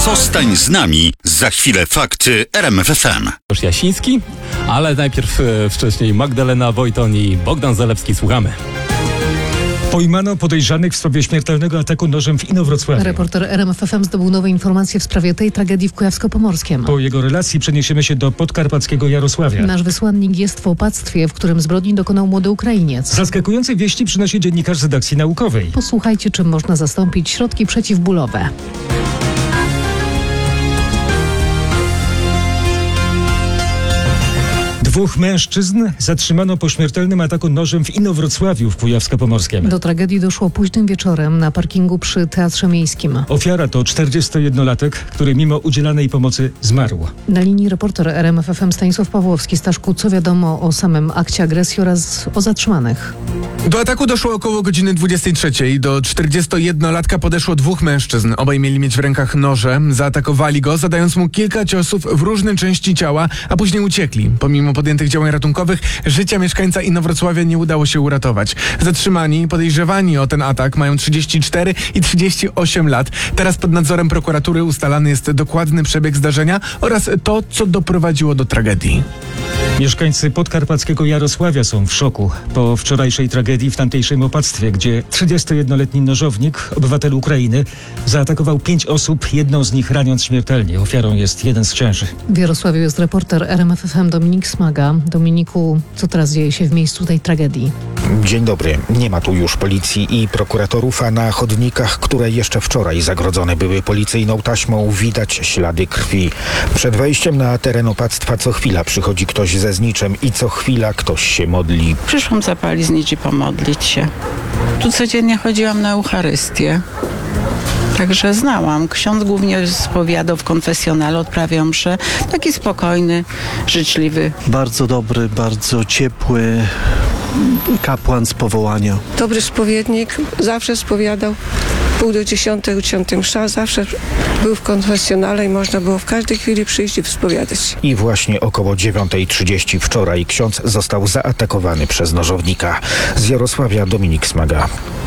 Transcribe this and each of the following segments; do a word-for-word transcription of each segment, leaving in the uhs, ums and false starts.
Zostań z nami. Za chwilę fakty R M F F M. Jasiński, ale najpierw e, wcześniej Magdalena Wojton i Bogdan Zalewski. Słuchamy. Pojmano podejrzanych w sprawie śmiertelnego ataku nożem w Inowrocławiu. Reporter R M F F M zdobył nowe informacje w sprawie tej tragedii w Kujawsko-Pomorskiem. Po jego relacji przeniesiemy się do podkarpackiego Jarosławia. Nasz wysłannik jest w opactwie, w którym zbrodni dokonał młody Ukrainiec. Zaskakujące wieści przynosi dziennikarz z redakcji naukowej. Posłuchajcie, czym można zastąpić środki przeciwbólowe. Dwóch mężczyzn zatrzymano po śmiertelnym ataku nożem w Inowrocławiu w Kujawsko-Pomorskiem. Do tragedii doszło późnym wieczorem na parkingu przy Teatrze Miejskim. Ofiara to czterdziestojednolatek, który mimo udzielanej pomocy zmarł. Na linii reporter R M F F M Stanisław Pawłowski. Staszku, co wiadomo o samym akcie agresji oraz o zatrzymanych? Do ataku doszło około godziny dwudziestej trzeciej. Do czterdziestojednolatka podeszło dwóch mężczyzn. Obaj mieli mieć w rękach noże. Zaatakowali go, zadając mu kilka ciosów w różne części ciała, a później uciekli. Pomimo podjętych działań ratunkowych, życia mieszkańca Inowrocławia nie udało się uratować. Zatrzymani, podejrzewani o ten atak mają trzydzieści cztery i trzydzieści osiem lat. Teraz pod nadzorem prokuratury ustalany jest dokładny przebieg zdarzenia oraz to, co doprowadziło do tragedii. Mieszkańcy podkarpackiego Jarosławia są w szoku po wczorajszej tragedii w tamtejszym opactwie, gdzie trzydziestojednoletni nożownik, obywatel Ukrainy, zaatakował pięć osób, jedną z nich raniąc śmiertelnie. Ofiarą jest jeden z księży. W Jarosławiu jest reporter R M F F M Dominik Smaga. Dominiku, co teraz dzieje się w miejscu tej tragedii? Dzień dobry. Nie ma tu już policji i prokuratorów, a na chodnikach, które jeszcze wczoraj zagrodzone były policyjną taśmą, widać ślady krwi. Przed wejściem na teren opactwa co chwila przychodzi ktoś ze zniczem i co chwila ktoś się modli. Przyszłam zapalić znicz i pomodlić się. Tu codziennie chodziłam na Eucharystię. Także znałam. Ksiądz głównie spowiadał w konfesjonale, odprawiał mszę. Taki spokojny, życzliwy. Bardzo dobry, bardzo ciepły kapłan z powołania. Dobry spowiednik, zawsze spowiadał. Pół do dziesiątej, o dziesiątej msza, zawsze był w konfesjonale i można było w każdej chwili przyjść i wspowiadać. I właśnie około dziewiątej trzydzieści wczoraj ksiądz został zaatakowany przez nożownika. Z Jarosławia Dominik Smaga.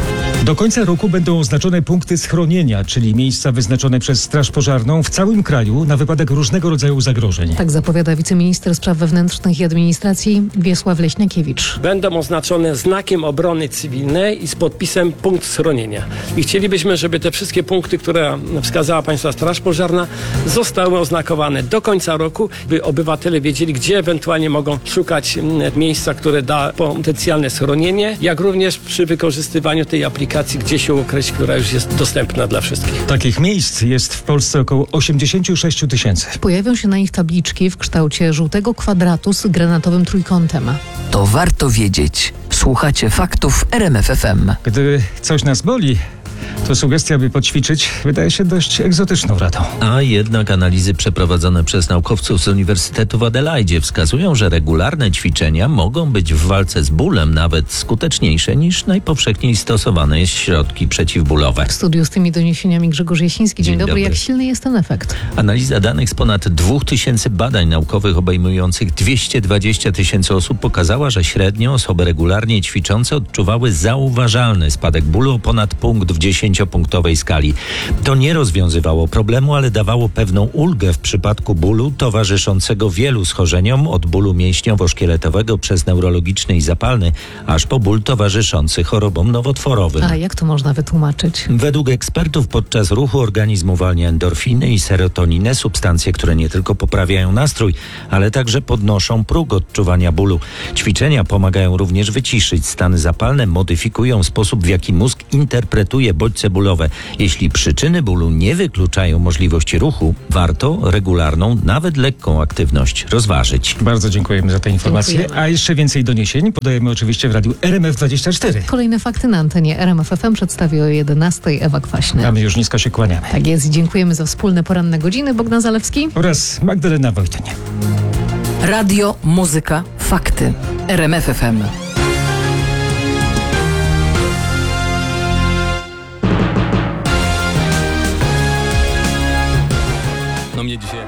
Do końca roku będą oznaczone punkty schronienia, czyli miejsca wyznaczone przez Straż Pożarną w całym kraju na wypadek różnego rodzaju zagrożeń. Tak zapowiada wiceminister spraw wewnętrznych i administracji Wiesław Leśniakiewicz. Będą oznaczone znakiem obrony cywilnej i z podpisem punkt schronienia. I chcielibyśmy, żeby te wszystkie punkty, które wskazała Państwa Straż Pożarna, zostały oznakowane do końca roku, by obywatele wiedzieli, gdzie ewentualnie mogą szukać miejsca, które da potencjalne schronienie, jak również przy wykorzystywaniu tej aplikacji gdzie się ukryć, która już jest dostępna dla wszystkich. Takich miejsc jest w Polsce około osiemdziesiąt sześć tysięcy. Pojawią się na nich tabliczki w kształcie żółtego kwadratu z granatowym trójkątem. To warto wiedzieć. Słuchacie faktów R M F F M. Gdy coś nas boli, to sugestia, by poćwiczyć, wydaje się dość egzotyczną radą. A jednak analizy przeprowadzone przez naukowców z Uniwersytetu w Adelaidzie wskazują, że regularne ćwiczenia mogą być w walce z bólem nawet skuteczniejsze niż najpowszechniej stosowane środki przeciwbólowe. W studiu z tymi doniesieniami Grzegorz Jasiński. Dzień, Dzień dobry. dobry. Jak silny jest ten efekt? Analiza danych z ponad dwóch tysięcy badań naukowych obejmujących dwieście dwadzieścia tysięcy osób pokazała, że średnio osoby regularnie ćwiczące odczuwały zauważalny spadek bólu o ponad punkt w dziesięciopunktowej skali. To nie rozwiązywało problemu, ale dawało pewną ulgę w przypadku bólu towarzyszącego wielu schorzeniom, od bólu mięśniowo-szkieletowego przez neurologiczny i zapalny, aż po ból towarzyszący chorobom nowotworowym. A jak to można wytłumaczyć? Według ekspertów podczas ruchu organizm uwalnia endorfiny i serotoninę, substancje, które nie tylko poprawiają nastrój, ale także podnoszą próg odczuwania bólu. Ćwiczenia pomagają również wyciszyć stany zapalne, modyfikują sposób, w jaki mózg interpretuje bodźce bólowe. Jeśli przyczyny bólu nie wykluczają możliwości ruchu, warto regularną, nawet lekką aktywność rozważyć. Bardzo dziękujemy za te informacje. Dziękujemy. A jeszcze więcej doniesień podajemy oczywiście w radiu R M F dwadzieścia cztery. Kolejne fakty na antenie R M F F M przedstawi o jedenastej Ewa Kwaśny. A my już nisko się kłaniamy. Tak jest i dziękujemy za wspólne poranne godziny. Bogdan Zalewski Oraz Magdalena Wojton. Radio, muzyka, fakty. R M F F M. No mnie dzisiaj